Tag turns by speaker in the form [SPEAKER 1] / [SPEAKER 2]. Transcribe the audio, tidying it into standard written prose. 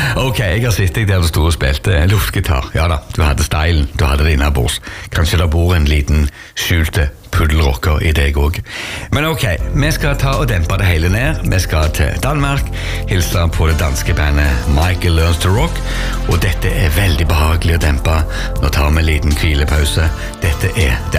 [SPEAKER 1] Ok, jeg har sett deg der du stod og spilte luftgitar. Ja da, du hadde stylen, du hadde det innabords. Kanskje det bor en liten skjulte puddelrocker i deg også. Men ok, vi skal ta og dempe det hele ned. Vi skal til Danmark, hilse på det danske bandet Michael Learns to Rock, og dette er veldig behagelig å dempe. Nå tar vi en liten hvilepause. Dette er The